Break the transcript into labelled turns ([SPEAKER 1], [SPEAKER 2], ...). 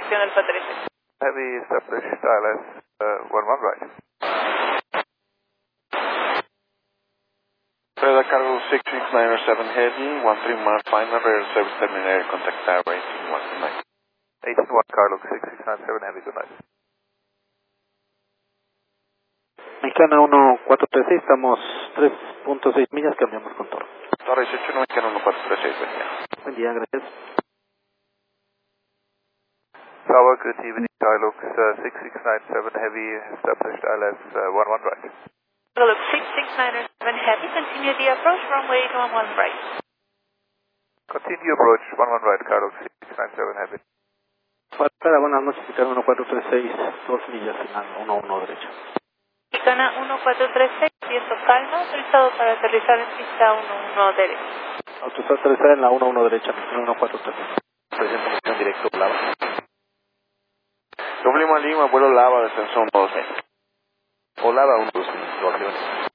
[SPEAKER 1] dirección Alfa 13.
[SPEAKER 2] Heavy established ILS 11 right.
[SPEAKER 3] Federal Cargo 6697 Heavy, 13 mile final, rear service terminated, contact tower 181
[SPEAKER 2] 18-1 Carlo 6697 Heavy, good night.
[SPEAKER 4] Mexicana 1436, estamos 3.6 millas, cambiamos con Toro.
[SPEAKER 3] Torre 18, Mexicana 1436, buen día.
[SPEAKER 4] Buen día, gracias.
[SPEAKER 2] Tower, good evening, Carlo 6697 Heavy, established ILS 11 right.
[SPEAKER 1] Carlo 6697 Heavy, continue the approach, runway 11 right.
[SPEAKER 2] Continue approach 11 right, Carlo 6697 Heavy.
[SPEAKER 4] Para buenas noches, Mexicana 1436, 2 millas, final 11 derecha.
[SPEAKER 1] Mexicana 1436, viento calmo, autorizado para aterrizar en pista 11 derecha.
[SPEAKER 4] Autorizado a aterrizar en la 11 derecha, Mexicana 1436. Presenta misión directo, Lava.
[SPEAKER 3] Doble Lima, vuelo Lava, descenso 12.
[SPEAKER 4] O Lava 1, 2, 2 aviones.